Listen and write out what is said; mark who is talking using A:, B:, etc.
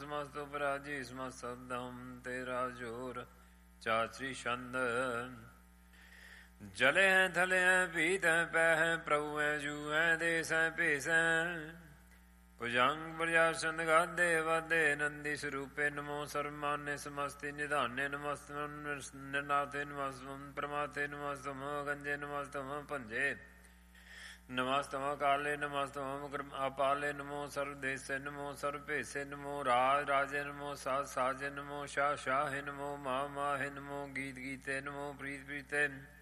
A: ਸਮਸਤ ਉਪਰਾਜੀ ਸਮਸਤ ਸਦਮ ਤੇਰਾ ਜੋਰ ਚਾਚਰੀ ਛੰਦ ਜਲੇ ਹੈ ਥਲੇ ਹੈ ਪੀਤ ਹੈ ਪੈ ਹੈ ਪ੍ਰਭੂ ਹੈ ਜੂ ਹੈ ਦੇਸ ਹੈ ਭੇਸ ਹੈ ਭੁਜੰਗ ਪ੍ਰਜਾਸੰਦ ਗਾਦੇ ਵਾਦੇ ਨੰਦੀ ਸਰੂਪੇ ਨਮੋ ਸਰਮਾਨੇ ਸਮਸਤੀ ਨਿਧਾਨੇ ਨਮਸਤਮ ਨਿਰਨਾਥੇ ਨਮਸਤਮ ਪ੍ਰਮਾਥੇ ਨਮਸਤਮ ਗੰਜੇ ਨਮਸਤਮ ਭੰਜੇ ਨਮਸਤਮ ਕਾਲੇ ਨਮਸਤਮ ਆਪਾਲੇ ਨਮੋ ਸਰਦੇਸੇ ਨਮੋ ਸਰਭੇਸੇ ਨਮੋ ਰਾਜ ਰਾਜੇ ਨਮੋ ਸਾਜ ਸਾਜੇ ਨਮੋ ਸ਼ਾਹ ਸ਼ਾਹੇ ਨਮੋ ਮਾ ਮਾਹੇ ਨਮੋ ਗੀਤ ਗੀਤੇ ਨਮੋ ਪ੍ਰੀਤ ਪ੍ਰੀਤੇ